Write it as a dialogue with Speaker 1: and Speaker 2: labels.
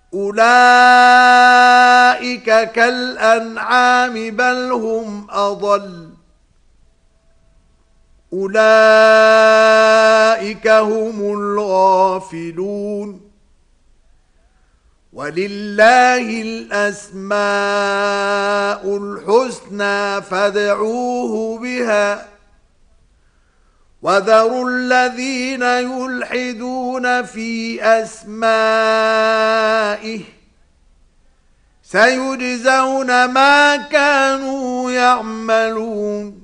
Speaker 1: أولئك كالأنعام بل هم أضل أولئك هم الغافلون ولله الأسماء الحسنى فادعوه بها وذروا الذين يلحدون في أسمائه سيجزون ما كانوا يعملون